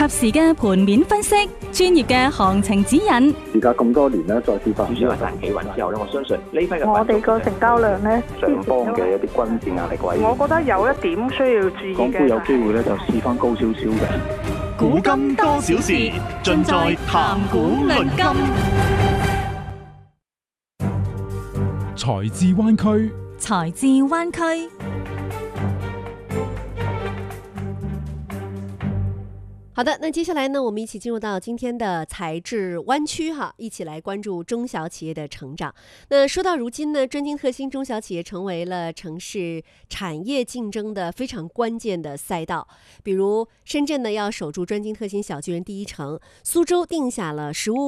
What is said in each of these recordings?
及時嘅盤面分析，專業嘅行情指引。 而家咁多年咧，再次發指數一旦企穩之後咧，我相信呢批嘅我哋個成交量咧， 上方嘅一啲均線壓力位， 我覺得有一點需要注意嘅。 港股有機會咧就試翻高少少嘅。 古今多少事，盡在談股論金。 財智灣區， 財智灣區。 好的，那接下来呢，我们一起进入到今天的财智湾区哈，一起来关注中小企业的成长。那说到如今呢，专精特新中小企业成为了城市产业竞争的非常关键的赛道。比如深圳呢要守住专精特新小巨人第一城，苏州定下了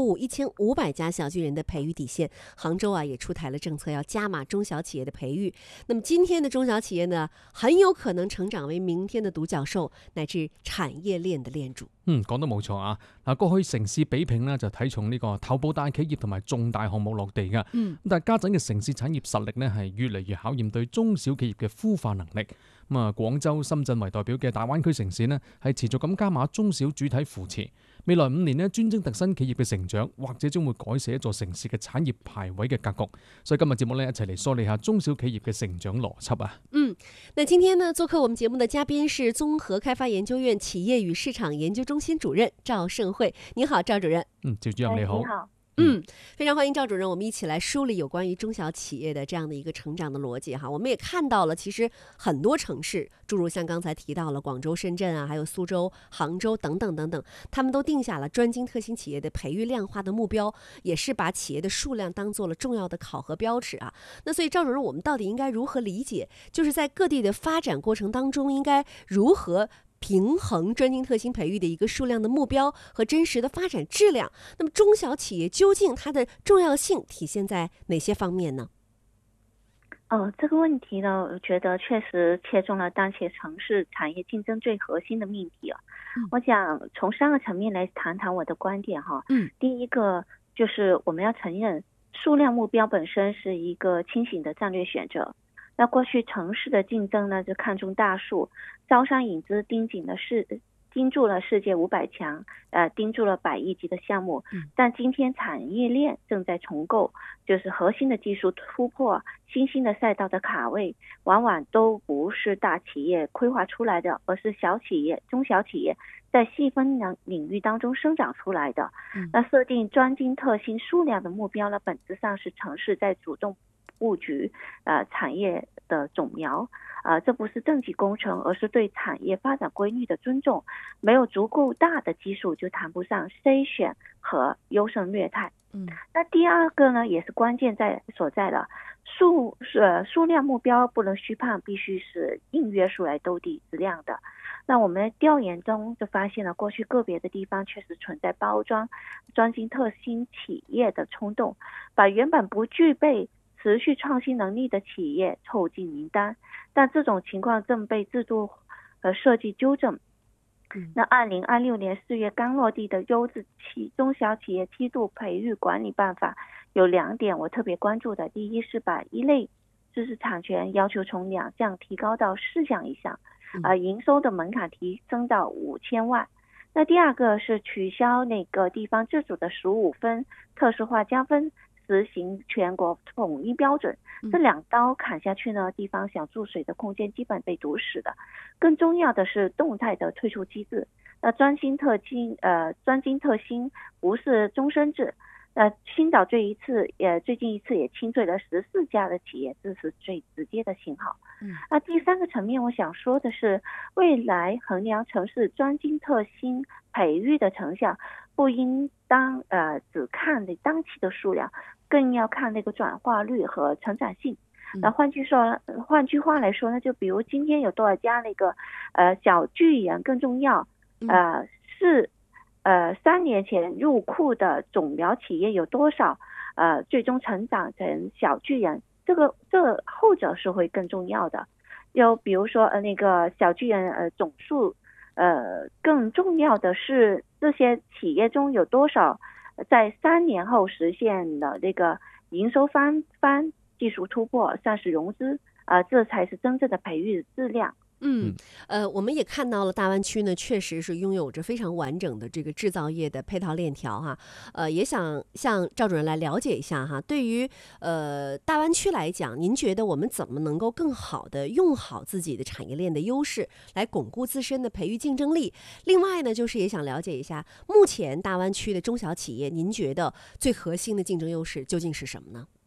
1500家小巨人的培育底线，杭州也出台了政策要加码中小企业的培育。那么今天的中小企业呢，很有可能成長為明天的獨角獸，乃至產業鏈的鏈主。 講得冇錯啊！嗱，過去城市比拼呢就睇重呢個頭部大企業同埋重大項目落地㗎。但係家陣嘅城市產業實力呢係越嚟越考驗對中小企業嘅孵化能力。廣州、深圳為代表嘅大灣區城市呢係持續咁加碼中小主體扶持。未來5年呢，專精特新企業嘅成長，或者將會改寫一座城市嘅產業排位嘅格局。所以今日節目呢，一齊嚟梳理下中小企業嘅成長邏輯啊！ 那今天呢，做客我們節目的嘉賓是綜合開發研究院企業與市場研究中心主任趙盛惠。你好，趙主任。 趙主任你好。 你好。 非常歡迎趙主任，我們一起來梳理有關於中小企業的這樣的一個成長的邏輯哈。我們也看到了，其實很多城市，諸如像剛才提到了廣州、深圳啊，還有蘇州、杭州等等等等，他們都定下了專精特新企業的培育量化的目標，也是把企業的數量當做了重要的考核標尺啊。那所以趙主任，我們到底應該如何理解，就是在各地的發展過程當中，應該如何平衡專精特新培育的一個數量的目標和真實的發展質量？那麼中小企業究竟它的重要性體現在哪些方面呢？ 這個問題呢，我覺得確實切中了當前城市產業競爭最核心的命題啊。我想從3個層面來談談我的觀點哈。第一個就是我們要承認數量目標本身是一個清醒的戰略選擇。那過去城市的競爭呢，就看重大數，招商引資盯住了世界500強，盯住了100億級的項目。但今天產業鏈正在重構，就是核心的技術突破、新興的賽道的卡位，往往都不是大企業規劃出來的，而是小企業、中小企業在細分領域當中生長出來的。那設定專精特新數量的目標呢，本質上是城市在主動布局產業的種苗。這不是政績工程，而是對產業發展規律的尊重。沒有足夠大的基數，就談不上篩選和優勝劣汰。那第二個呢，也是關鍵所在了。數量目標不能虛胖，必須是硬約數來兜底質量的。那我們調研中就發現了，過去個別的地方確實存在包裝專精特新企業的衝動，把原本不具備持續創新能力的企業湊進名單，但這種情況正被制度和設計糾正。那2026年4月剛落地的優質中小企業梯度培育管理辦法有2點我特別關注的。第一是把一類知識產權要求從2項提高到4項以上，營收的門檻提升到5000萬。那第二個是取消那個地方自主的15分特殊化加分，實行全國統一標準。這2刀砍下去呢，地方想注水的空間基本被堵死的。更重要的是動態的退出機制。那專精特新不是終身制。青島最近一次也清退了14家的企業，這是最直接的信號。那第3個層面我想說的是，未來衡量城市專精特新培育的成效，不應只看那當期的數量，更要看那個轉化率和成長性。那換句話來說呢，就比如今天有多少家那個小巨人更重要，是3年前入庫的種苗企業有多少最終成長成小巨人，這後者是會更重要的。又比如說那個小巨人總數，更重要的是這些企業中有多少在3年後實現了那個營收翻番、技術突破、上市融資，這才是真正的培育質量。 我们也看到了大湾区呢，确实是拥有着非常完整的这个制造业的配套链条哈。也想向赵主任来了解一下哈，对于大湾区来讲，您觉得我们怎么能够更好的用好自己的产业链的优势，来巩固自身的培育竞争力？另外呢，就是也想了解一下，目前大湾区的中小企业，您觉得最核心的竞争优势究竟是什么呢？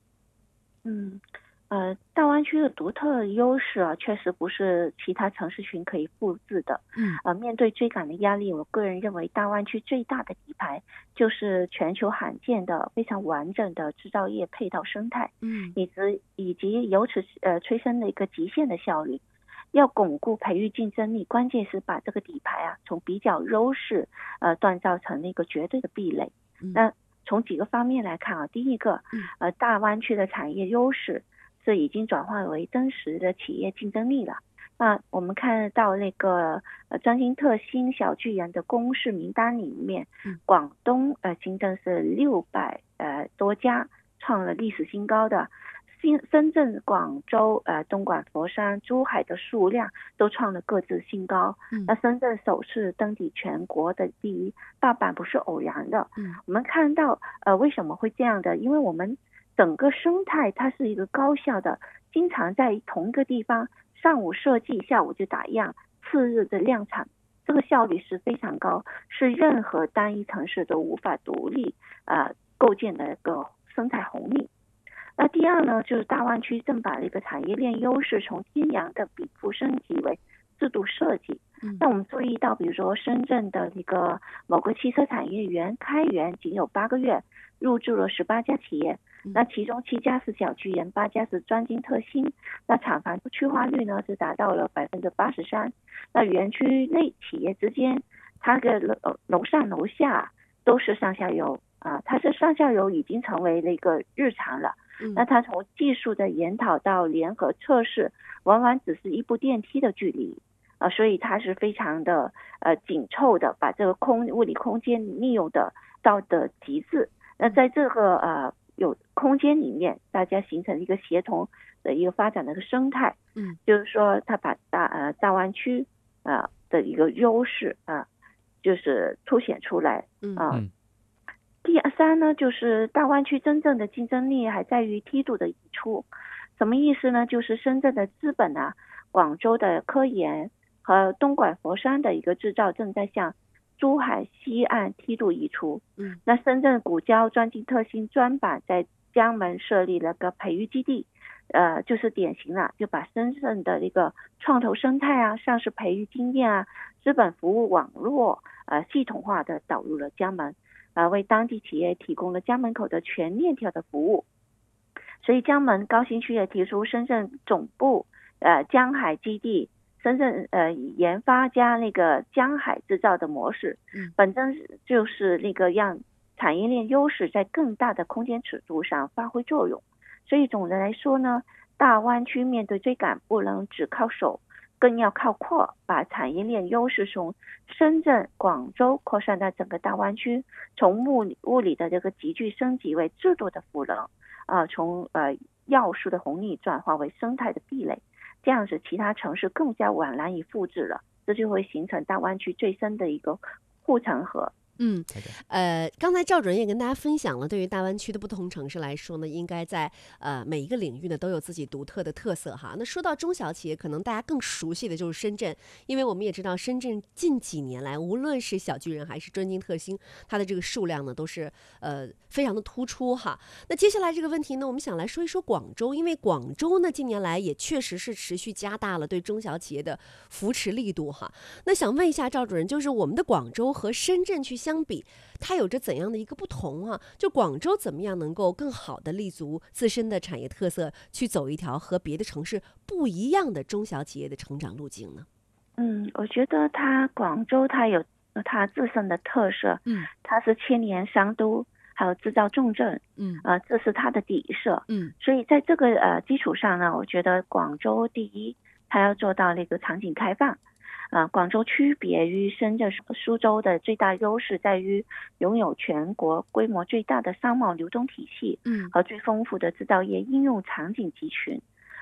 大湾区的独特优势啊，确实不是其他城市群可以复制的。面对追赶的压力，我个人认为大湾区最大的底牌就是全球罕见的非常完整的制造业配套生态，以及由此催生的一个极限的效率。要巩固培育竞争力，关键是把这个底牌啊从比较优势锻造成那个绝对的壁垒。那从几个方面来看啊，第一个，大湾区的产业优势是已经转化为真实的企业竞争力了。我们看到那个专精特新小巨人的公示名单里面，广东新增是600多家，创了历史新高的。深圳、广州、东莞、佛山、珠海的数量都创了各自新高。那深圳首次登顶全国的第一，大阪不是偶然的。我们看到为什么会这样的？因为我们整个生态它是一个高效的，经常在同一个地方上午设计，下午就打样，次日的量产，这个效率是非常高，是任何单一城市都无法独立构建的一个生态红利。那第二呢，就是大湾区正把这个产业链优势从天然的禀赋升级为制度设计。那我们注意到，比如说深圳的这个某个汽车产业园开园仅有8个月，入驻了18家企业，那其中7家是小巨人，8家是专精特新。那厂房区化率呢是达到了83%。那园区内企业之间，它的楼上楼下都是上下游它是上下游已经成为了一个日常了。那它从技术的研讨到联合测试，往往只是一部电梯的距离所以它是非常的紧凑的，把这个物理空间利用到的极致。那在这个有空间里面，大家形成一个协同的一个发展的一个生态。就是说它把大湾区的一个优势就是凸显出来第三呢，就是大湾区真正的竞争力还在于梯度的移出。什么意思呢？就是深圳的资本广州的科研和东莞佛山的一个制造正在向珠海西岸梯度移出。那深圳古交专精特新专板在江门设立了个培育基地，就是典型了，就把深圳的一个创投生态上市培育经验资本服务网络系统化的导入了江门。为当地企业提供了江门口的全链条的服务。所以江门高新区也提出深圳总部江海基地，深圳研发加那个江海制造的模式，本身就是那个让产业链优势在更大的空间尺度上发挥作用。所以总的来说呢，大湾区面对追赶不能只靠手，更要靠扩，把产业链优势从深圳、广州扩散到整个大湾区，从物理的这个急剧升级为制度的赋能，从要素的红利转化为生态的壁垒，这样子其他城市更加难以复制了，这就会形成大湾区最深的一个护城河。 刚才赵主任也跟大家分享了，对于大湾区的不同城市来说呢，应该在每一个领域呢都有自己独特的特色哈。那说到中小企业，可能大家更熟悉的就是深圳，因为我们也知道深圳近几年来，无论是小巨人还是专精特新，它的这个数量呢都是非常的突出哈。那接下来这个问题呢，我们想来说一说广州，因为广州呢近年来也确实是持续加大了对中小企业的扶持力度哈。那想问一下赵主任，就是我们的广州和深圳去相比，它有着怎样的一个不同就广州怎么样能够更好的立足自身的产业特色，去走一条和别的城市不一样的中小企业的成长路径呢？ 我觉得广州它有它自身的特色，它是千年商都，还有制造重镇，这是它的底色，所以在这个基础上呢，我觉得广州第一，它要做到那个场景开放。广州区别于深圳、苏州的最大优势在于拥有全国规模最大的商贸流通体系，和最丰富的制造业应用场景集群。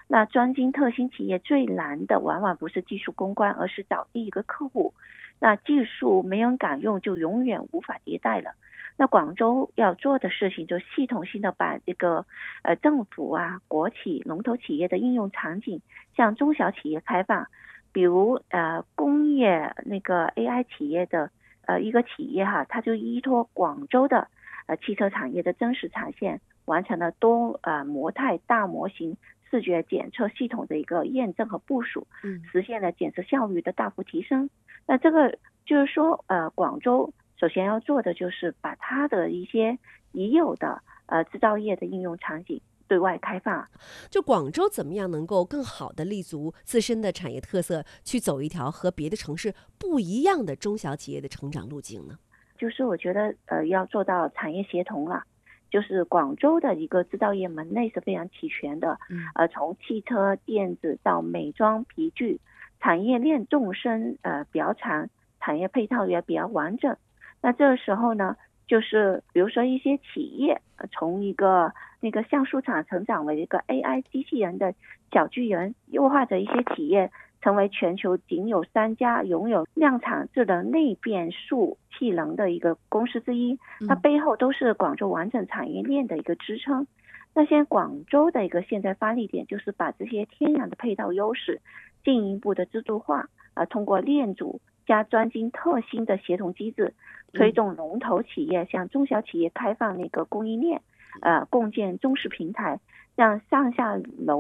那专精特新企业最难的往往不是技术攻关，而是找第一个客户。那技术没人敢用，就永远无法迭代了。那广州要做的事情就系统性的把这个政府啊、国企、龙头企业的应用场景向中小企业开放，比如工业那个 AI 企业的一个企业哈，它就依托广州的汽车产业的真实产线，完成了多模态大模型视觉检测系统的一个验证和部署，实现了检测效率的大幅提升。那这个就是说广州首先要做的就是把它的一些已有的制造业的应用场景对外开放。 就广州怎么样能够更好的立足自身的产业特色，去走一条和别的城市不一样的中小企业的成长路径呢？ 就是我觉得要做到产业协同了。就是广州的一个制造业门类是非常齐全的，从汽车、电子到美妆、皮具，产业链纵深比较长，产业配套也比较完整。那这个时候呢，就是比如说一些企业从一个那个橡树厂成长为一个 AI 机器人的小巨人，又或者一些企业成为全球仅有3家拥有量产智能内变速气能的一个公司之一，它背后都是广州完整产业链的一个支撑。那现在广州的一个现在发力点就是把这些天然的配套优势进一步的制度化，通过链组加专精特新的协同机制，推动龙头企业向中小企业开放那个供应链，共建中式平台，让上下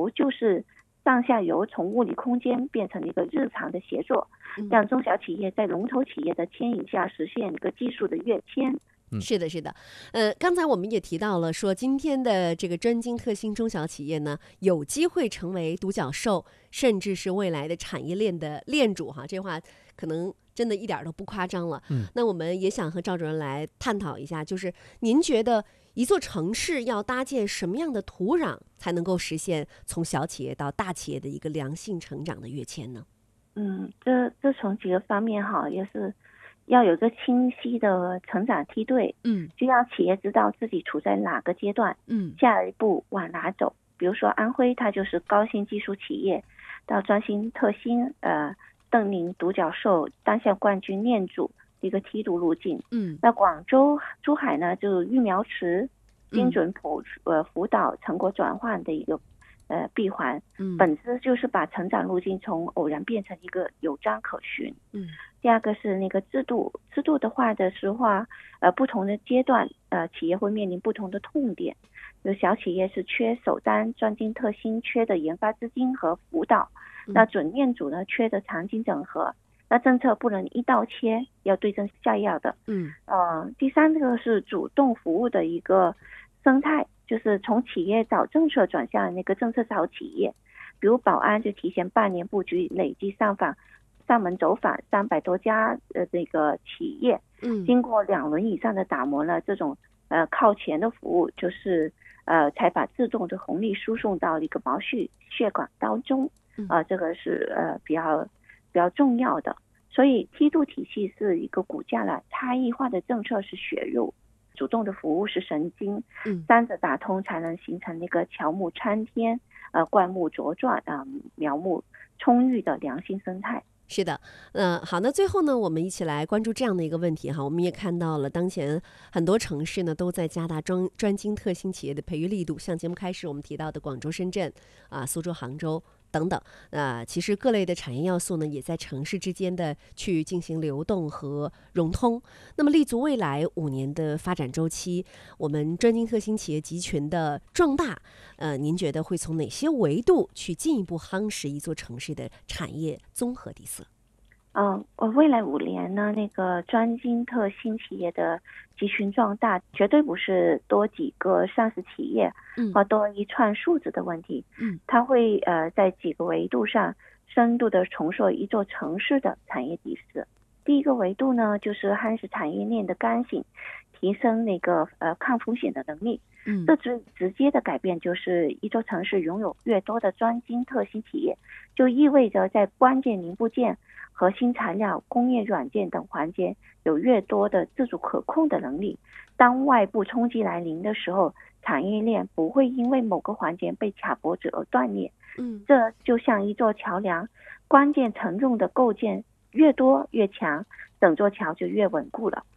游从物理空间变成一个日常的协作，让中小企业在龙头企业的牵引下实现一个技术的跃迁。 是的，是的，刚才我们也提到了，说今天的这个专精特新中小企业呢，有机会成为独角兽，甚至是未来的产业链的链主哈，这话可能真的一点都不夸张了。那我们也想和赵主任来探讨一下，就是您觉得一座城市要搭建什么样的土壤，才能够实现从小企业到大企业的一个良性成长的跃迁呢？ 这从几个方面哈，也是要有一个清晰的成长梯队，就让企业知道自己处在哪个阶段，下一步往哪走。比如说安徽，它就是高新技术企业，到专精特新，邓宁独角兽单项冠军链组一个梯度路径。那广州、珠海呢，就育苗池、精准辅导、成果转换的一个闭环，本质就是把成长路径从偶然变成一个有章可循。第二个是那个制度的话的实话，不同的阶段，企业会面临不同的痛点。有小企业是缺首单专精特新，缺的研发资金和辅导；那准链组呢，缺的场景整合。那政策不能一刀切，要对症下药的。第三个是主动服务的一个生态，就是从企业找政策转向那个政策找企业。比如保安就提前半年布局，累计上门走访300多家这个企业，经过2轮以上的打磨呢，这种靠前的服务就是才把自动的红利输送到一个毛细血管当中，这个是比较重要的。所以梯度体系是一个骨架了，差异化的政策是血肉，主动的服务是神经，三者打通才能形成那个乔木参天，灌木茁壮，苗木充裕的良性生态。 是的，好，那最后呢，我们一起来关注这样的一个问题哈。我们也看到了，当前很多城市呢都在加大专精特新企业的培育力度，像节目开始我们提到的广州、深圳苏州、杭州等等，其实各类的产业要素呢，也在城市之间的去进行流动和融通。那么立足未来5年的发展周期，我们专精特新企业集群的壮大，您觉得会从哪些维度去进一步夯实一座城市的产业综合底色？ 未来5年呢，那个专精特新企业的集群壮大，绝对不是多几个上市企业或多一串数字的问题。它会在几个维度上深度的重塑一座城市的产业底色。第一个维度呢，就是夯实产业链的刚性，提升那个抗风险的能力。这直接的改变就是一座城市拥有越多的专精特新企业，就意味着在关键零部件、核心材料、工业软件等环节有越多的自主可控的能力。当外部冲击来临的时候，产业链不会因为某个环节被卡脖子而断裂， 这就像一座桥梁，关键承重的构件越多越强，整座桥就越稳固了。